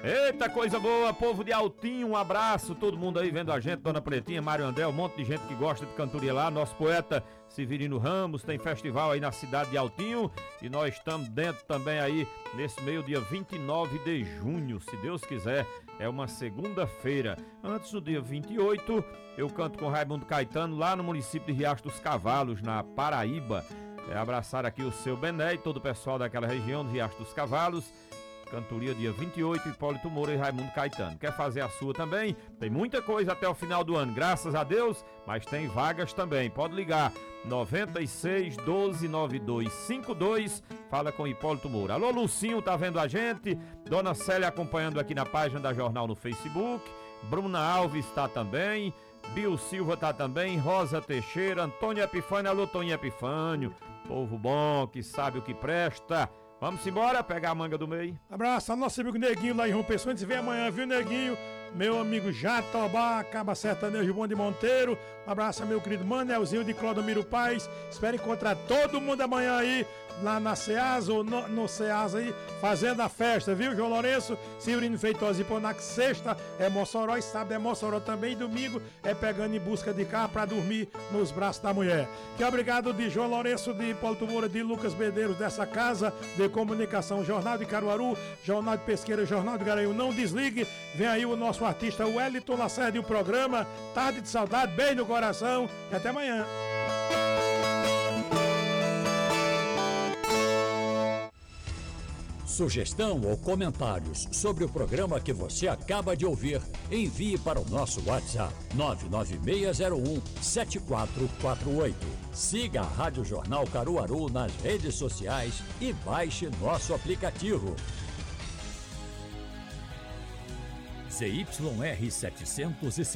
Eita, coisa boa, povo de Altinho, um abraço, todo mundo aí vendo a gente, Dona Pretinha, Mário André, um monte de gente que gosta de cantoria lá, nosso poeta Severino Ramos, tem festival aí na cidade de Altinho e nós estamos dentro também aí nesse meio dia 29 de junho, se Deus quiser, é uma segunda-feira. Antes, no dia 28, eu canto com Raimundo Caetano lá no município de Riacho dos Cavalos, na Paraíba. Abraçar aqui o seu Bené e todo o pessoal daquela região do Riacho dos Cavalos. Cantoria dia 28, Hipólito Moura e Raimundo Caetano. Quer fazer a sua também? Tem muita coisa até o final do ano, graças a Deus, mas tem vagas também. Pode ligar 96 12 92 52. Fala com Hipólito Moura. Alô, Lucinho, tá vendo a gente? Dona Célia acompanhando aqui na página da Jornal no Facebook. Bruna Alves tá também. Bio Silva tá também. Rosa Teixeira, Antônio Epifânio. Alô, Toninho Epifânio. Povo bom que sabe o que presta. Vamos embora pegar a manga do meio. Abraço ao nosso amigo Neguinho lá em João Pessoa. A gente se vê amanhã, viu, Neguinho? Meu amigo Jatobá, Caba Sertanejo Bom de Monteiro. Um abraço ao meu querido Manelzinho de Clodomiro Paz. Espero encontrar todo mundo amanhã aí lá na Ceasa ou no Ceasa aí, fazendo a festa, viu? João Lourenço, Severino Feitosa e Ponac, sexta é Mossoró e sábado é Mossoró também. E domingo é pegando em busca de carro pra dormir nos braços da mulher. Que obrigado de João Lourenço, de Hipólito Moura, de Lucas Medeiros, dessa casa de comunicação, Jornal de Caruaru, Jornal de Pesqueira, Jornal de Garanhuns. Não desligue, vem aí o nosso artista Wellington Lacerda e o programa Tarde de Saudade, bem no coração e até amanhã. Sugestão ou comentários sobre o programa que você acaba de ouvir, envie para o nosso WhatsApp 99601-7448. Siga a Rádio Jornal Caruaru nas redes sociais e baixe nosso aplicativo. ZYR 750